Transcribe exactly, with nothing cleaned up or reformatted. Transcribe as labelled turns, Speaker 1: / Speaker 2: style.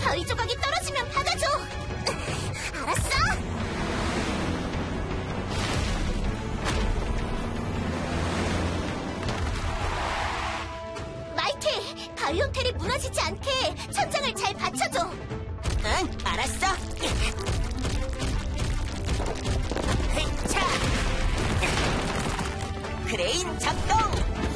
Speaker 1: 바위 조각이 떨어지면 받아줘. 알았어. 마이티, 바위 호텔이 무너지지 않게 천장을 잘 받쳐줘.
Speaker 2: 응, 알았어.